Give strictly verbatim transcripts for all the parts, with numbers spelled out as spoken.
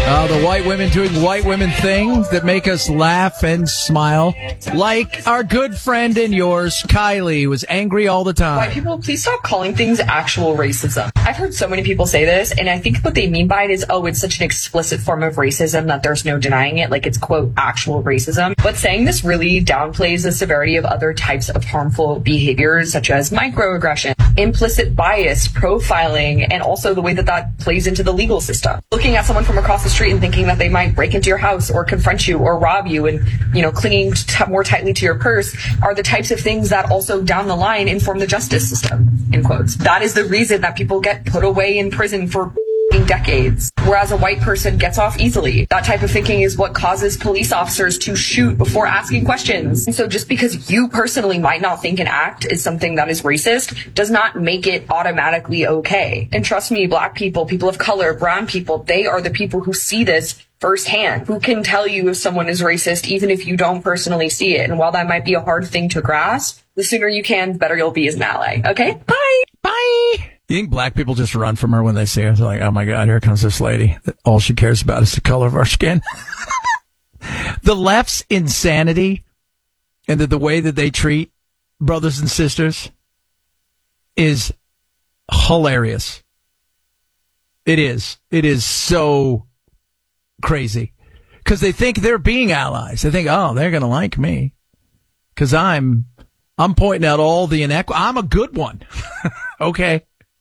Uh, the white women doing white women things that make us laugh and smile. Like our good friend and yours, Kylie, was angry all the time. White people, please stop calling things actual racism. I've heard so many people say this, and I think what they mean by it is, oh, it's such an explicit form of racism that there's no denying it, like it's, quote, actual racism. But saying this really downplays the severity of other types of harmful behaviors, such as microaggression, implicit bias, profiling, and also the way that that plays into the legal system. Looking at someone from across the street and thinking that they might break into your house or confront you or rob you and, you know, clinging t- more tightly to your purse are the types of things that also down the line inform the justice system, in quotes. That is the reason that people get put away in prison for decades, whereas a white person gets off easily. That type of thinking is what causes police officers to shoot before asking questions. And so just because you personally might not think an act is something that is racist does not make it automatically okay. And trust me, black people, people of color, brown people, they are the people who see this firsthand, who can tell you if someone is racist even if you don't personally see it. And while that might be a hard thing to grasp, the sooner you can, the better you'll be as an ally. Okay? Bye! Bye! You think black people just run from her when they see her? They're like, oh my God, here comes this lady. All she cares about is the color of our skin. The left's insanity and the, the way that they treat brothers and sisters is hilarious. It is. It is so crazy. Because they think they're being allies. They think, oh, they're going to like me. Because I'm, I'm pointing out all the inequity. I'm a good one. Okay.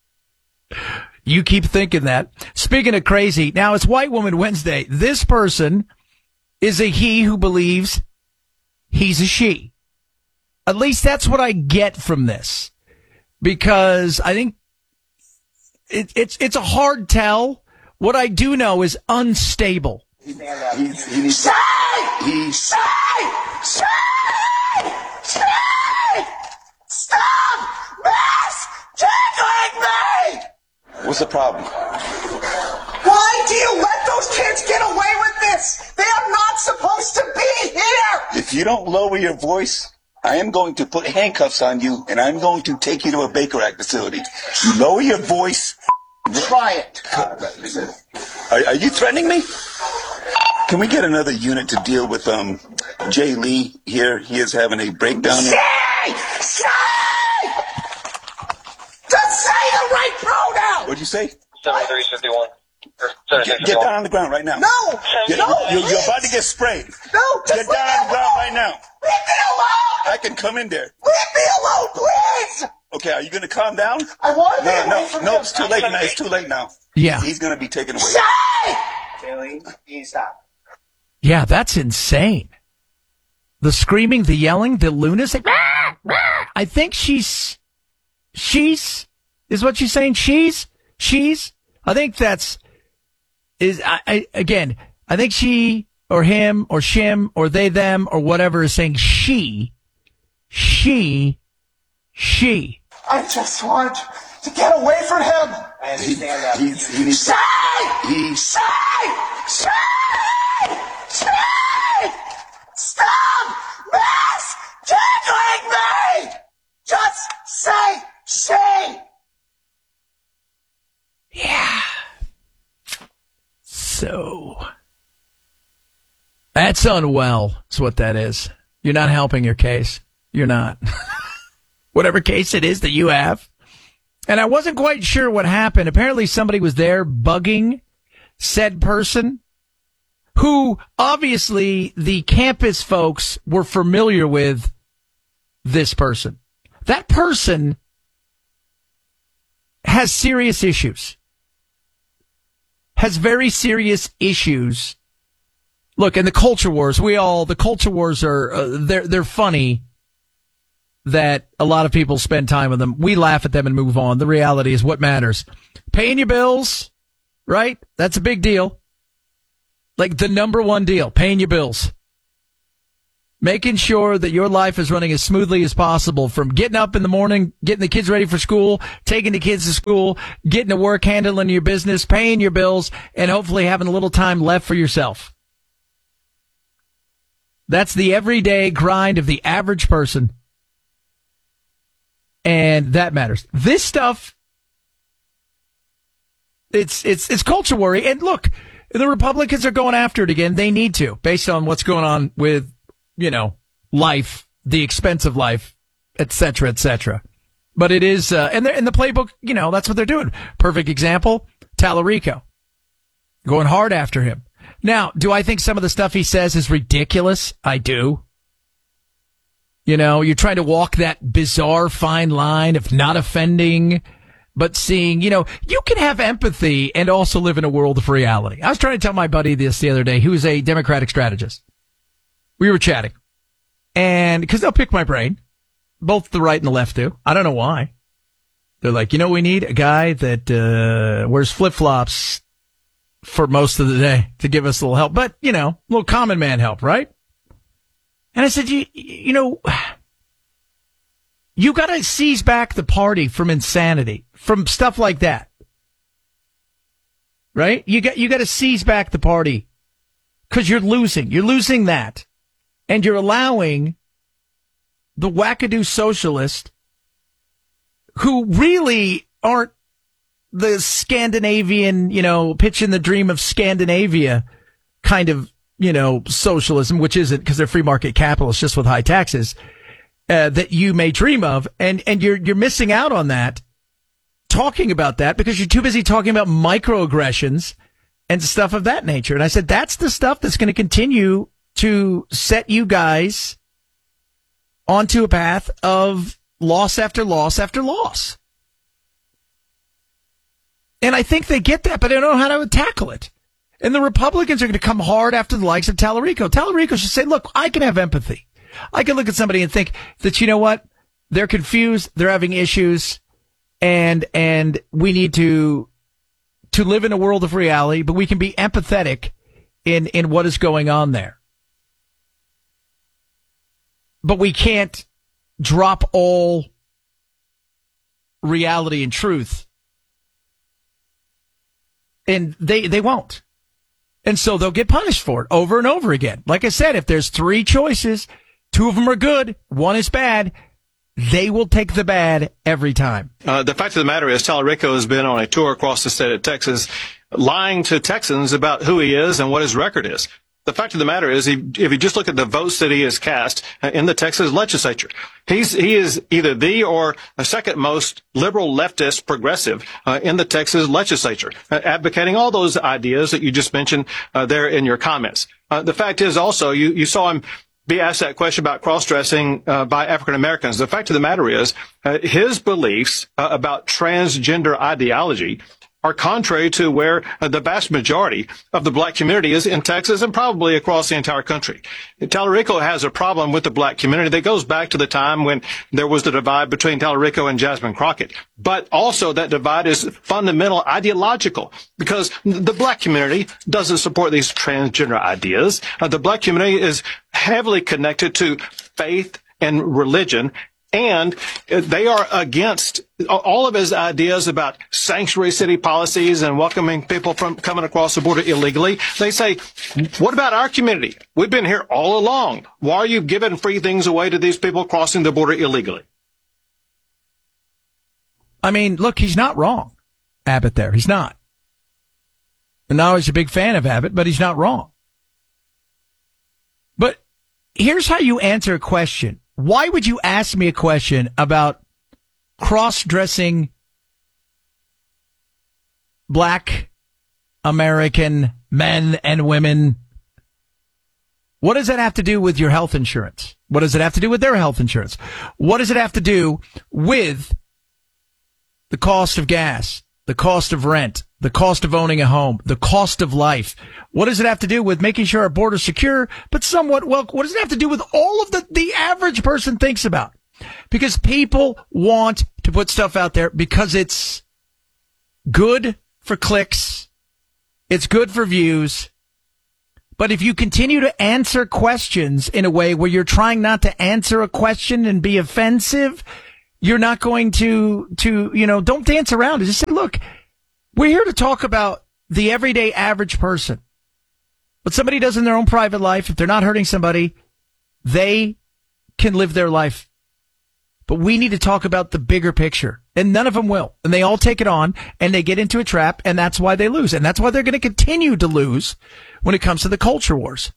You keep thinking that. Speaking of crazy, now it's White Woman Wednesday. This person is a he who believes he's a she. At least that's what I get from this. Because I think it, it's it's a hard tell. What I do know is unstable. He's, he's, say! He's, say! Say! Say! Stop! Miss! Tickling me! What's the problem? Why do you let those kids get away with this? They are not supposed to be here! If you don't lower your voice, I am going to put handcuffs on you, and I'm going to take you to a Baker Act facility. You lower your voice. Try it. Are, are you threatening me? Can we get another unit to deal with um Jay Lee here? He is having a breakdown. Say! Say! Just say the right pronoun! What'd you say? seventy-three fifty-one. Get, get down on the ground right now. No! Get, no! You're, you're about to get sprayed. No! Just get down on the ground right now. Leave me alone! I can come in there. Leave me alone, please! Okay, are you going to calm down? I want to. No, no, no, it's too late now. It's too late now. Yeah. He's going to be taken away. Say! Bailey, you stop. Yeah, that's insane. The screaming, the yelling, the lunacy. I think she's, she's, is what she's saying. She's, she's, I think that's, is, I, I again, I think she or him or shim or they, them or whatever is saying she, she, she. I just want to get away from him. I understand that. He, he's, he's, say! He, say! Say! Say! Stop! Miss! Tickling me! Just say she! Yeah. So, that's unwell, is what that is. You're not helping your case. You're not. Whatever case it is that you have. And I wasn't quite sure what happened. Apparently somebody was there bugging said person, who obviously the campus folks were familiar with this person. That person has serious issues. Has very serious issues. Look, in the culture wars, we all, the culture wars are, uh, they're, they're funny that a lot of people spend time with them. We laugh at them and move on. The reality is what matters. Paying your bills, right? That's a big deal. Like the number one deal, paying your bills. Making sure that your life is running as smoothly as possible, from getting up in the morning, getting the kids ready for school, taking the kids to school, getting to work, handling your business, paying your bills, and hopefully having a little time left for yourself. That's the everyday grind of the average person. And that matters. This stuff, it's, it's, it's culture worry. And look, The Republicans are going after it again. They need to, based on what's going on with, you know, life, the expense of life, et cetera, et cetera. But it is, uh, and in the playbook, you know, that's what they're doing. Perfect example, Tallarico. Going hard after him. Now, do I think some of the stuff he says is ridiculous? I do. You know, you're trying to walk that bizarre fine line of not offending, but seeing, you know, you can have empathy and also live in a world of reality. I was trying to tell my buddy this the other day, who's a Democratic strategist. We were chatting. And because they'll pick my brain. Both the right and the left do. I don't know why. They're like, you know, we need a guy that uh wears flip-flops for most of the day to give us a little help. But, you know, a little common man help, right? And I said, you, you know, you got to seize back the party from insanity, from stuff like that. Right? You got, you got to seize back the party because you're losing. You're losing that. And you're allowing the wackadoo socialist who really aren't the Scandinavian, you know, pitching the dream of Scandinavia kind of, you know, socialism, which isn't because they're free market capitalists just with high taxes, uh, that you may dream of. And, and you're, you're missing out on that, talking about that because you're too busy talking about microaggressions and stuff of that nature. And I said, that's the stuff that's going to continue to set you guys onto a path of loss after loss after loss. And I think they get that, but they don't know how to tackle it. And the Republicans are going to come hard after the likes of Tallarico. Tallarico should say, look, I can have empathy. I can look at somebody and think that, you know what? They're confused. They're having issues. And, and we need to, to live in a world of reality, but we can be empathetic in, in what is going on there. But we can't drop all reality and truth. And they, they won't. And so they'll get punished for it over and over again. Like I said, if there's three choices, two of them are good, one is bad, they will take the bad every time. Uh, the fact of the matter is Tallarico has been on a tour across the state of Texas lying to Texans about who he is and what his record is. The fact of the matter is, he, if you just look at the votes that he has cast in the Texas legislature, he's he is either the or a second most liberal, leftist, progressive uh, in the Texas legislature, uh, advocating all those ideas that you just mentioned uh, there in your comments. Uh, the fact is also, you, you saw him be asked that question about cross-dressing uh, by African Americans. The fact of the matter is, uh, his beliefs uh, about transgender ideology are contrary to where uh, the vast majority of the black community is in Texas and probably across the entire country. Tallarico has a problem with the black community that goes back to the time when there was the divide between Tallarico and Jasmine Crockett. But also that divide is fundamental ideological because the black community doesn't support these transgender ideas. Uh, the black community is heavily connected to faith and religion. And they are against all of his ideas about sanctuary city policies and welcoming people from coming across the border illegally. They say, what about our community? We've been here all along. Why are you giving free things away to these people crossing the border illegally? I mean, look, he's not wrong, Abbott there. He's not. And now he's a big fan of Abbott, but he's not wrong. But here's how you answer a question. Why would you ask me a question about cross-dressing black American men and women? What does that have to do with your health insurance? What does it have to do with their health insurance? What does it have to do with the cost of gas, the cost of rent, the cost of owning a home, the cost of life? What does it have to do with making sure our border's secure, but somewhat, well, what does it have to do with all of the, the average person thinks about? Because people want to put stuff out there because it's good for clicks. It's good for views. But if you continue to answer questions in a way where you're trying not to answer a question and be offensive, you're not going to, to, you know, don't dance around it. Just say, look, we're here to talk about the everyday average person. What somebody does in their own private life, if they're not hurting somebody, they can live their life But we need to talk about the bigger picture. And none of them will. And they all take it on and they get into a trap, and that's why they lose. And that's why they're going to continue to lose when it comes to the culture wars.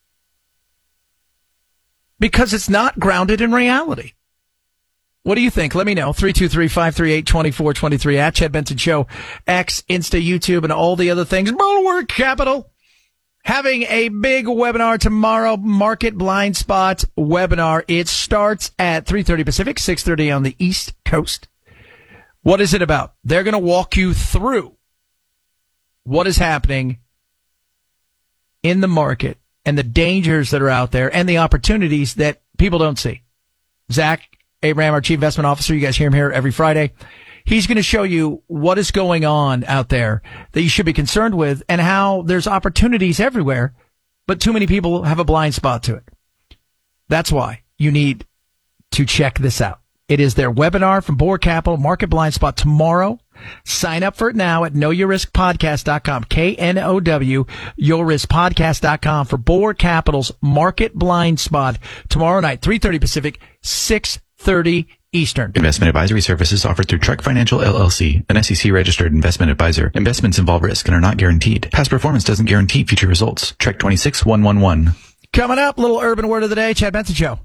Because it's not grounded in reality. What do you think? Let me know. three two three, five three eight, two four two three at Chad Benson Show, X, Insta, YouTube, and all the other things. Bulwark Capital having a big webinar tomorrow, Market Blind Spot webinar. It starts at three thirty Pacific, six thirty on the East Coast. What is it about? They're going to walk you through what is happening in the market and the dangers that are out there and the opportunities that people don't see. Zach Abraham, our Chief Investment Officer, you guys hear him here every Friday. He's going to show you what is going on out there that you should be concerned with and how there's opportunities everywhere, but too many people have a blind spot to it. That's why you need to check this out. It is their webinar from Bulwark Capital, Market Blind Spot, tomorrow. Sign up for it now at know your risk podcast dot com, K N O W, your risk podcast dot com for Bulwark Capital's Market Blind Spot tomorrow night, three thirty Pacific, six thirty Eastern. Investment advisory services offered through Trek Financial L L C, an S E C-registered investment advisor. Investments involve risk and are not guaranteed. Past performance doesn't guarantee future results. Trek twenty-six one one one. Coming up, little urban word of the day, Chad Benson Show.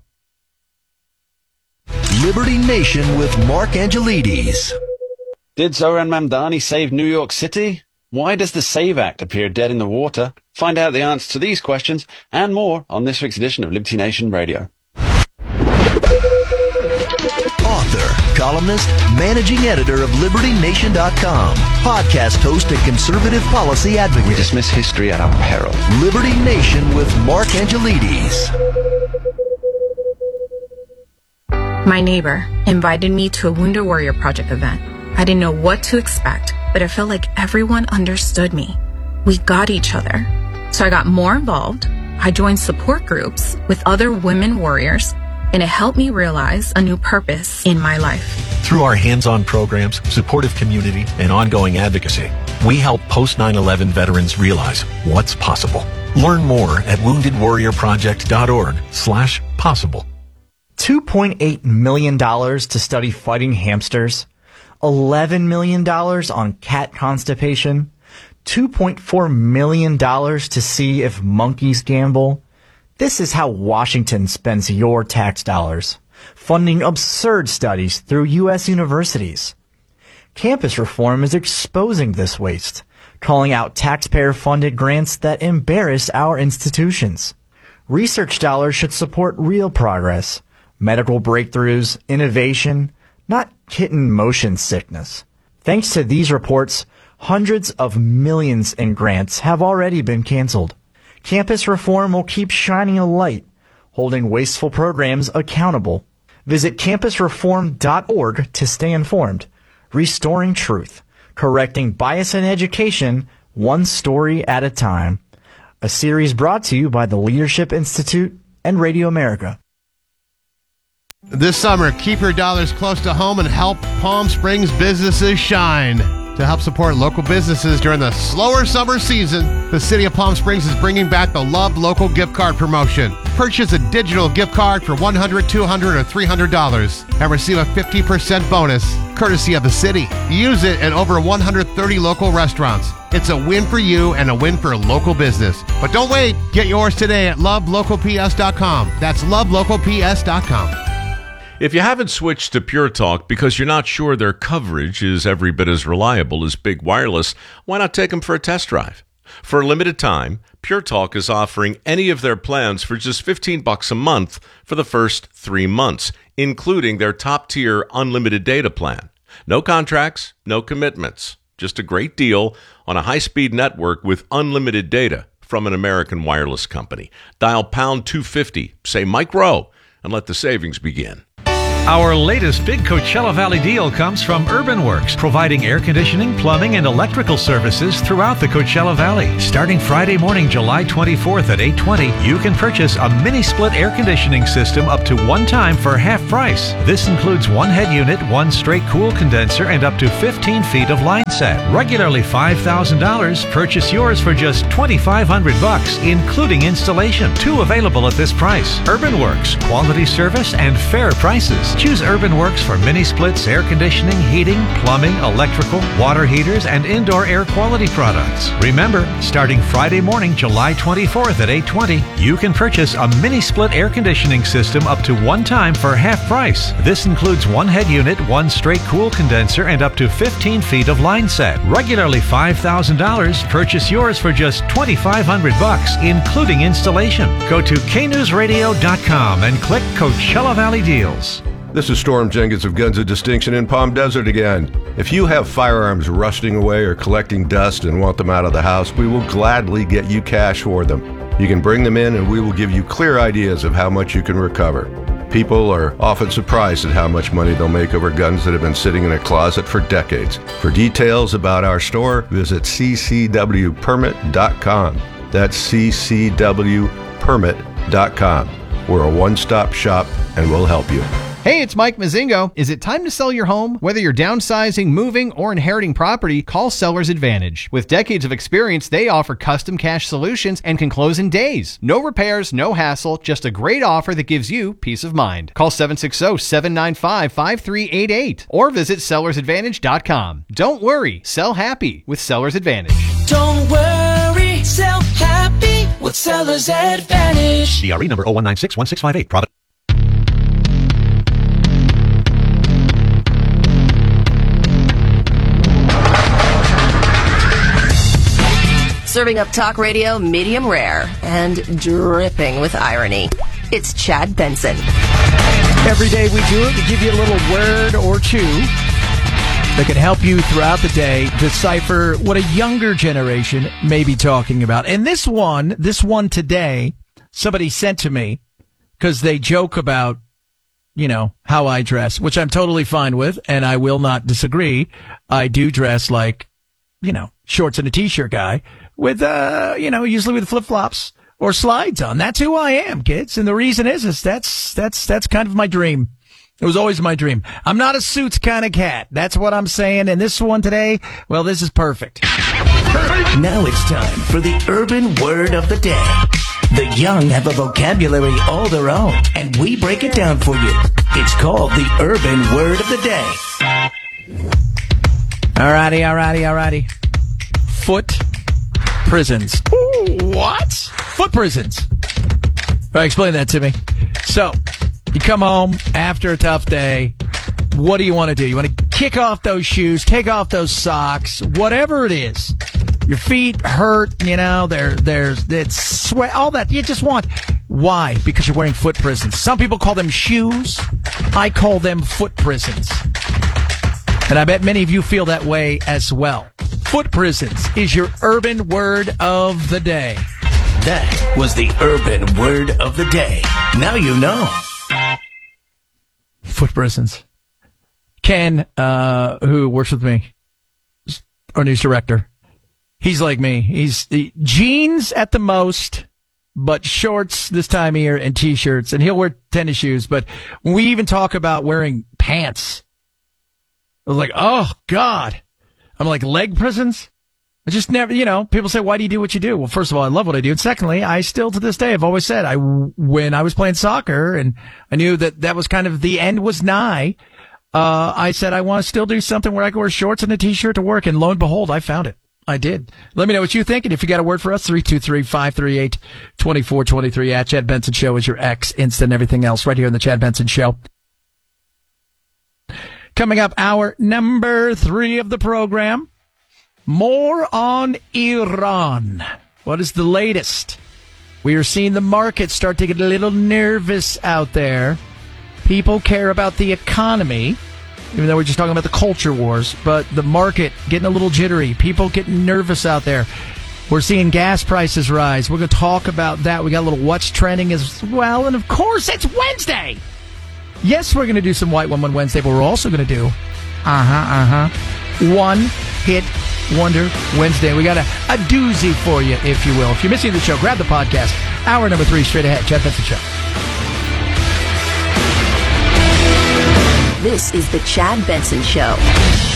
Liberty Nation with Mark Angelides. Did Zoran Mamdani save New York City? Why does the SAVE Act appear dead in the water? Find out the answer to these questions and more on this week's edition of Liberty Nation Radio. Author, columnist, managing editor of Liberty Nation dot com, podcast host and conservative policy advocate. We dismiss history at our peril. Liberty Nation with Mark Angelides. My neighbor invited me to a Wounded Warrior Project event. I didn't know what to expect, but I felt like everyone understood me. We got each other. So I got more involved. I joined support groups with other women warriors, and it helped me realize a new purpose in my life. Through our hands-on programs, supportive community, and ongoing advocacy, we help post nine eleven veterans realize what's possible. Learn more at wounded warrior project dot org slash possible. two point eight million dollars to study fighting hamsters, eleven million dollars on cat constipation, two point four million dollars to see if monkeys gamble. This is how Washington spends your tax dollars, funding absurd studies through U S universities. Campus reform is exposing this waste, calling out taxpayer-funded grants that embarrass our institutions. Research dollars should support real progress, medical breakthroughs, innovation, not kitten motion sickness. Thanks to these reports, hundreds of millions in grants have already been canceled. Campus reform will keep shining a light, holding wasteful programs accountable. Visit campus reform dot org to stay informed. Restoring truth, correcting bias in education, one story at a time. A series brought to you by the Leadership Institute and Radio America. This summer, keep your dollars close to home and help Palm Springs businesses shine. To help support local businesses during the slower summer season, the City of Palm Springs is bringing back the Love Local gift card promotion. Purchase a digital gift card for one hundred dollars, two hundred dollars, or three hundred dollars and receive a fifty percent bonus, courtesy of the city. Use it in over one hundred thirty local restaurants. It's a win for you and a win for local business. But don't wait. Get yours today at love local p s dot com. That's love local p s dot com. If you haven't switched to Pure Talk because you're not sure their coverage is every bit as reliable as Big Wireless, why not take them for a test drive? For a limited time, Pure Talk is offering any of their plans for just fifteen bucks a month for the first three months, including their top-tier unlimited data plan. No contracts, no commitments. Just a great deal on a high-speed network with unlimited data from an American wireless company. Dial pound two fifty, say Mike Rowe, and let the savings begin. Our latest big Coachella Valley deal comes from UrbanWorks, providing air conditioning, plumbing, and electrical services throughout the Coachella Valley. Starting Friday morning, July twenty-fourth at eight twenty, you can purchase a mini-split air conditioning system up to one time for half price. This includes one head unit, one straight cool condenser, and up to fifteen feet of line set. Regularly five thousand dollars, purchase yours for just twenty-five hundred bucks, including installation. Two available at this price. UrbanWorks, quality service and fair prices. Just choose Urban Works for mini splits, air conditioning, heating, plumbing, electrical, water heaters, and indoor air quality products. Remember, starting Friday morning, July twenty-fourth at eight twenty, you can purchase a mini split air conditioning system up to one time for half price. This includes one head unit, one straight cool condenser, and up to fifteen feet of line set. Regularly five thousand dollars, purchase yours for just twenty-five hundred bucks, including installation. Go to K news radio dot com and click Coachella Valley Deals. This is Storm Jenkins of Guns of Distinction in Palm Desert again. If you have firearms rusting away or collecting dust and want them out of the house, we will gladly get you cash for them. You can bring them in and we will give you clear ideas of how much you can recover. People are often surprised at how much money they'll make over guns that have been sitting in a closet for decades. For details about our store, visit c c w permit dot com. That's c c w permit dot com. We're a one-stop shop and we'll help you. Hey, it's Mike Mazingo. Is it time to sell your home? Whether you're downsizing, moving, or inheriting property, call Seller's Advantage. With decades of experience, they offer custom cash solutions and can close in days. No repairs, no hassle, just a great offer that gives you peace of mind. Call seven six zero, seven nine five, five three eight eight or visit sellers advantage dot com. Don't worry, sell happy with Seller's Advantage. Don't worry, sell happy with Seller's Advantage. D R E number zero one nine six one six five eight. Product. Serving up talk radio medium rare and dripping with irony. It's Chad Benson. Every day we do it, we give you a little word or two that can help you throughout the day decipher what a younger generation may be talking about. And this one, this one today, somebody sent to me because they joke about, you know, how I dress, which I'm totally fine with, and I will not disagree. I do dress like, you know, shorts and a t-shirt guy with, uh, you know, usually with flip-flops or slides on. That's who I am, kids. And the reason is, is that's, that's, that's kind of my dream. It was always my dream. I'm not a suits kind of cat. That's what I'm saying. And this one today, well, this is perfect. Now it's time for the urban word of the day. The young have a vocabulary all their own, and we break it down for you. It's called the urban word of the day. Alrighty, alrighty, alrighty. Foot prisons. What? Foot prisons. All right, explain that to me. So, you come home after a tough day. What do you want to do? You want to kick off those shoes, take off those socks, whatever it is. Your feet hurt, you know, there, there's, it's sweat, all that. You just want. Why? Because you're wearing foot prisons. Some people call them shoes. I call them foot prisons. And I bet many of you feel that way as well. Foot prisons is your urban word of the day. That was the urban word of the day. Now you know. Foot prisons. Ken, uh, who works with me, our news director, he's like me. He's he, jeans at the most, but shorts this time of year and t-shirts, and he'll wear tennis shoes. But when we even talk about wearing pants, I was like, oh, God. I'm like, leg prisons? I just never, you know, people say, why do you do what you do? Well, first of all, I love what I do. And secondly, I still to this day have always said, I, when I was playing soccer and I knew that that was kind of the end was nigh, uh, I said, I want to still do something where I can wear shorts and a t-shirt to work. And lo and behold, I found it. I did. Let me know what you think. And if you got a word for us, three two three, five three eight, two four two three at Chad Benson Show is your X, Insta, and everything else right here on the Chad Benson Show. Coming up, hour number three of the program. More on Iran. What is the latest? We are seeing the market start to get a little nervous out there. People care about the economy, even though we're just talking about the culture wars, but the market getting a little jittery. People getting nervous out there. We're seeing gas prices rise. We're going to talk about that. We got a little what's trending as well. And of course, it's Wednesday. Yes, we're going to do some White Woman Wednesday, but we're also going to do uh-huh, uh-huh, one hit wonder Wednesday. We got a, a doozy for you, if you will. If you're missing the show, grab the podcast. Hour number three, straight ahead. Chad Benson Show. This is the Chad Benson Show.